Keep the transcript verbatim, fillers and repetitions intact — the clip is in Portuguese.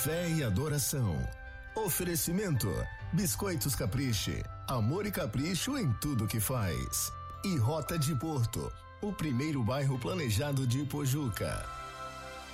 fé e adoração. Oferecimento: Biscoitos Capriche, amor e capricho em tudo que faz. E Rota de Porto, o primeiro bairro planejado de Ipojuca.